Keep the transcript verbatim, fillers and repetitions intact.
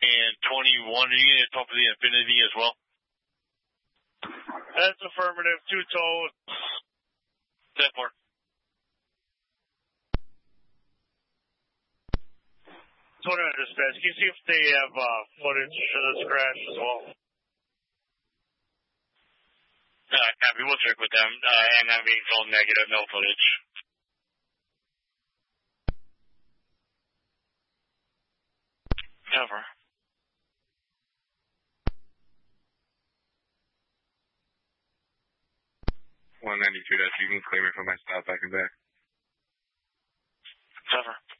And twenty-one, are you going to talk to the Infinity as well? That's affirmative. Two-tone. ten four. twenty-one dispatch. Can you see if they have uh, footage of this crash as well? Uh, copy. We'll check with them. Uh, and I'm being told negative, no footage. Cover. one ninety-two, that's you can claim it for my stop back and back. Cover.